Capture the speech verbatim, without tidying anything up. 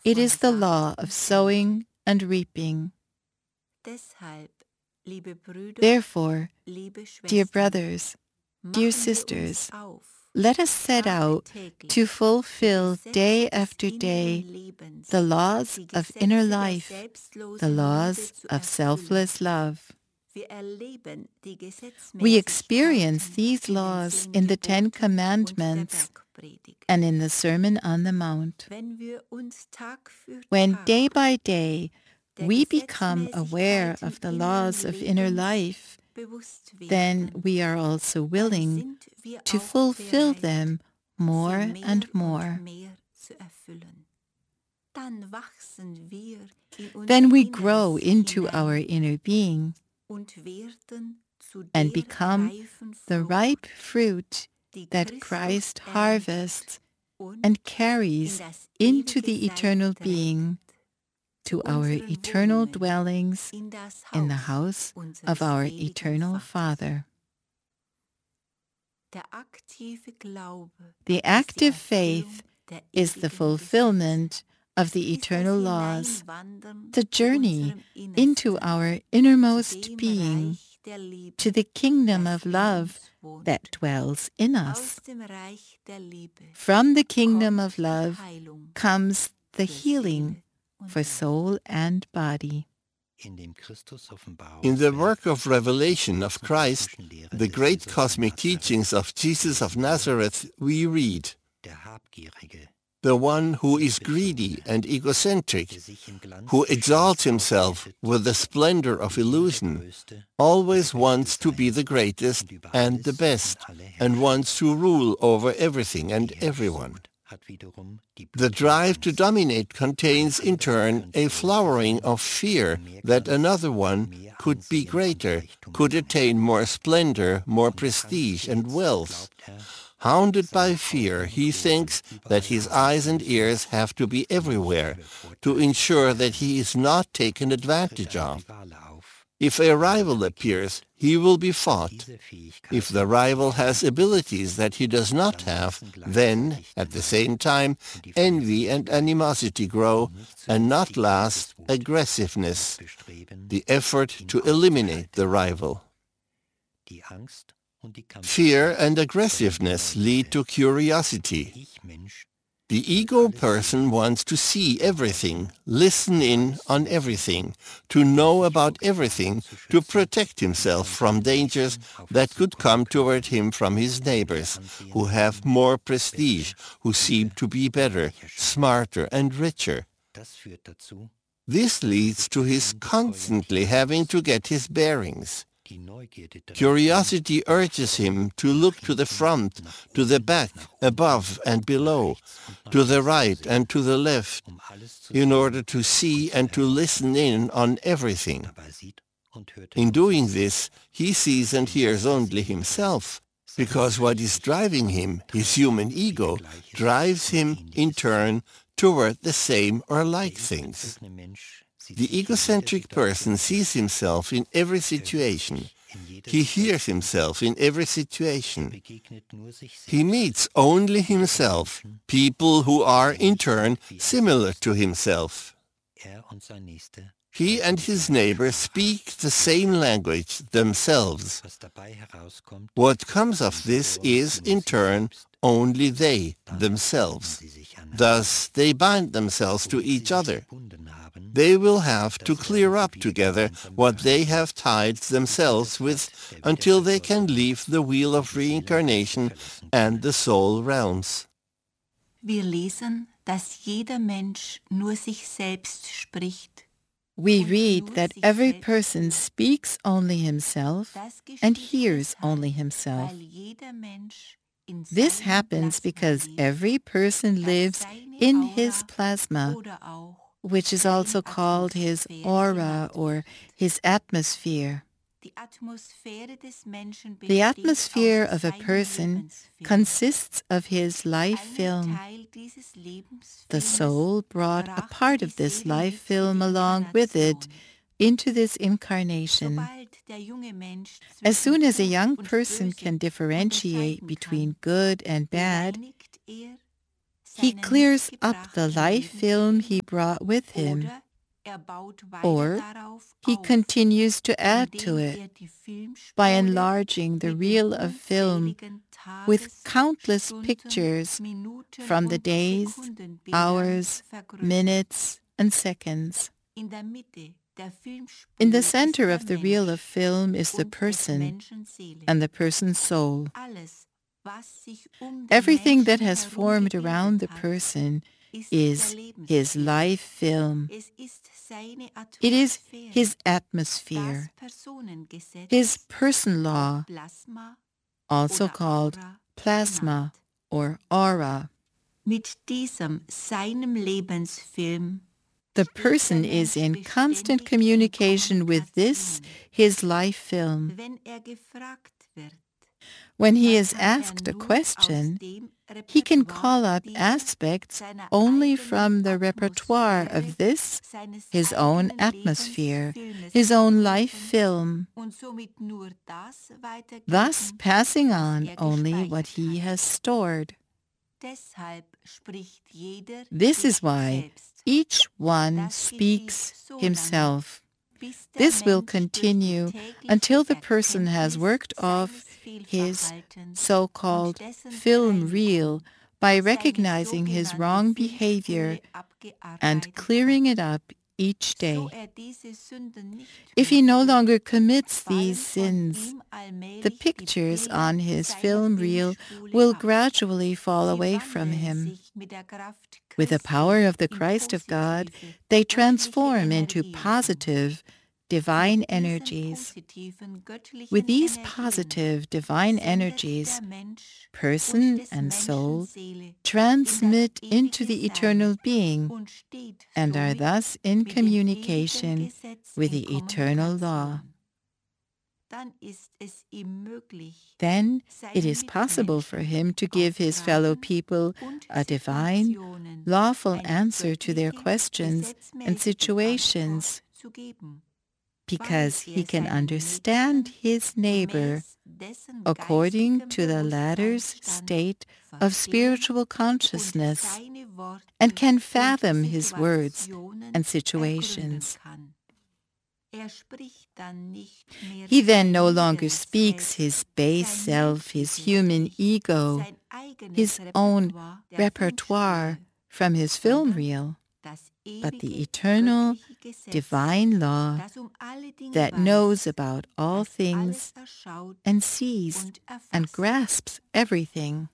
It is the law of sowing and reaping. Therefore, dear brothers, dear sisters, let us set out to fulfill day after day the laws of inner life, the laws of selfless love. We experience these laws in the Ten Commandments and in the Sermon on the Mount. When day by day we become aware of the laws of inner life, then we are also willing to fulfill them more and more. Then we grow into our inner being and become the ripe fruit that Christ harvests and carries into the eternal being, to our eternal dwellings in the house of our eternal Father. The active faith is the fulfillment of the eternal laws, the journey into our innermost being, to the kingdom of love that dwells in us. From the kingdom of love comes the healing for soul and body. In the work of revelation of Christ, the great cosmic teachings of Jesus of Nazareth, we read, the one who is greedy and egocentric, who exalts himself with the splendor of illusion, always wants to be the greatest and the best, and wants to rule over everything and everyone. The drive to dominate contains in turn a flowering of fear that another one could be greater, could attain more splendor, more prestige and wealth. Hounded by fear, he thinks that his eyes and ears have to be everywhere to ensure that he is not taken advantage of. If a rival appears, he will be fought. If the rival has abilities that he does not have, then, at the same time, envy and animosity grow, and not last, aggressiveness, the effort to eliminate the rival. Fear and aggressiveness lead to curiosity. The ego person wants to see everything, listen in on everything, to know about everything, to protect himself from dangers that could come toward him from his neighbors, who have more prestige, who seem to be better, smarter and richer. This leads to his constantly having to get his bearings. Curiosity urges him to look to the front, to the back, above and below, to the right and to the left, in order to see and to listen in on everything. In doing this, he sees and hears only himself, because what is driving him, his human ego, drives him, in turn, toward the same or like things. The egocentric person sees himself in every situation. He hears himself in every situation. He meets only himself, people who are in turn similar to himself. He and his neighbor speak the same language themselves. What comes of this is, in turn, only they themselves. Thus, they bind themselves to each other. They will have to clear up together what they have tied themselves with until they can leave the wheel of reincarnation and the soul realms. Wir lesen, dass jeder Mensch nur sich selbst spricht. We read that every person speaks only himself and hears only himself. This happens because every person lives in his plasma, which is also called his aura or his atmosphere. The atmosphere of a person consists of his life film. The soul brought a part of this life film along with it into this incarnation. As soon as a young person can differentiate between good and bad, he clears up the life film he brought with him, or he continues to add to it by enlarging the reel of film with countless pictures from the days, hours, minutes, and seconds. In the center of the reel of film is the person and the person's soul. Everything that has formed around the person is his life film. It is his atmosphere, his person law, also called plasma or aura. Mit diesem seinem Lebensfilm The person is in constant communication with this, his life film. When he is asked a question, he can call up aspects only from the repertoire of this, his own atmosphere, his own life film, thus passing on only what he has stored. This is why each one speaks himself. This will continue until the person has worked off his so-called film reel by recognizing his wrong behavior and clearing it up each day. If he no longer commits these sins, the pictures on his film reel will gradually fall away from him. With the power of the Christ of God, they transform into positive, divine energies. With these positive, divine energies, person and soul transmit into the eternal being and are thus in communication with the eternal law. Then it is possible for him to give his fellow people a divine, lawful answer to their questions and situations, because he can understand his neighbor according to the latter's state of spiritual consciousness and can fathom his words and situations. He then no longer speaks his base self, his human ego, his own repertoire from his film reel, but the eternal, divine law that knows about all things and sees and grasps everything.